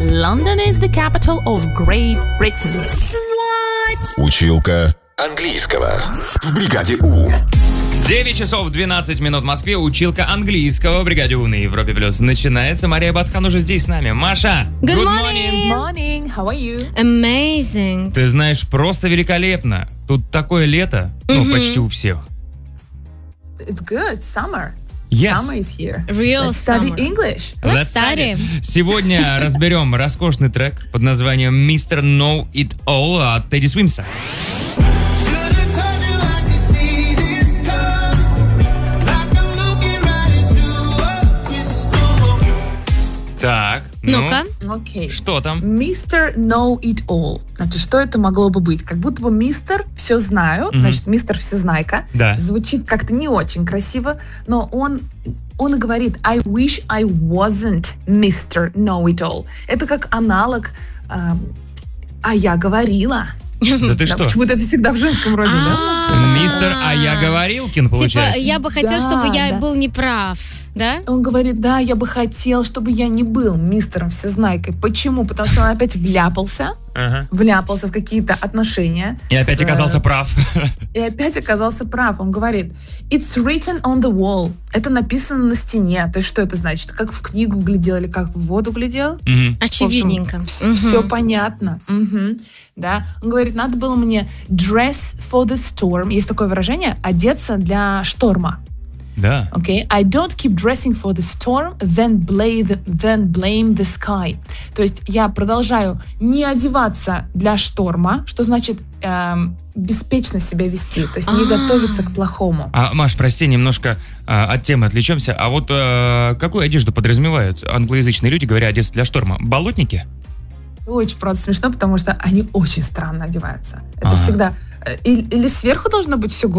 London is the capital of Great Britain. What? Училка английского в бригаде У. 9 часов 12 минут в Москве. Училка английского в бригаде У на Европе Плюс начинается. Мария Батхан уже здесь с нами. Маша, Good Good morning. morning. How are you? Amazing. Ты знаешь, просто великолепно. Тут такое лето, почти у всех. It's good. Summer. Yes. Summer is here. Real Let's study summer. English. Let's study. Сегодня разберем роскошный трек под названием Mr. Know It All от Тедди Свимса. Так, Ну-ка. Окей. Что там? Mr. Know It All. Значит, что это могло бы быть? Как будто бы мистер все знаю, значит, мистер всезнайка. Да. Звучит как-то не очень красиво, но он и говорит I wish I wasn't Mr. Know It All. Это как аналог а я говорила. Да ты Да, что? почему-то это всегда в женском роде, да? Мистер А я говорилкин, Типа, получается. я бы хотел, Да, чтобы я да. был неправ, да? Он говорит, да, я бы хотел, чтобы я не был мистером всезнайкой. Почему? Потому что он опять вляпался в какие-то отношения. И опять оказался прав. И опять оказался прав. Он говорит, it's written on the wall. Это написано на стене. То есть что это значит? Как в книгу глядел или как в воду глядел? Мгм. Очевидненько. Все понятно. Мгм. Да. Он говорит, надо было мне dress for the storm. Есть такое выражение, одеться для шторма. Да. Okay? I don't keep dressing for the storm, then blame the sky. То есть я продолжаю не одеваться для шторма, что значит беспечно себя вести, то есть не готовиться к плохому. Маш, прости, немножко от темы отвлечемся. А вот какую одежду подразумевают англоязычные люди, говоря одеться для шторма? Болотники? Очень, правда, смешно, потому что они очень странно одеваются. Это Ага. всегда или сверху должно быть все